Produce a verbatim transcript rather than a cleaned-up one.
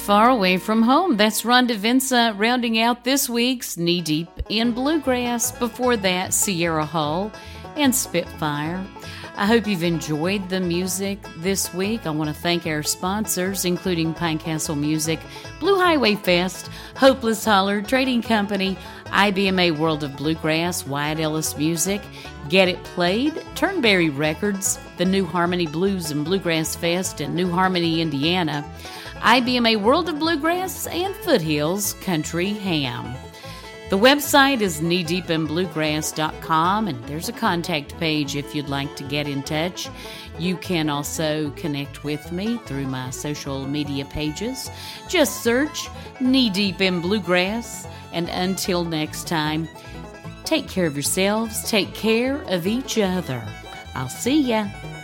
far away from home. That's Rhonda Vincent rounding out this week's Knee Deep in Bluegrass. Before that, Sierra Hull and Spitfire. I hope you've enjoyed the music this week. I want to thank our sponsors, including Pinecastle Music, Blue Highway Fest, Hopeless Holler Trading Company, I B M A World of Bluegrass, Wyatt Ellis Music, Get It Played, Turnberry Records, the New Harmony Blues and Bluegrass Fest in New Harmony, Indiana, I B M A World of Bluegrass, and Foothills Country Ham. The website is knee deep in bluegrass dot com, and there's a contact page if you'd like to get in touch. You can also connect with me through my social media pages. Just search Knee Deep in Bluegrass, and until next time, take care of yourselves, take care of each other. I'll see ya.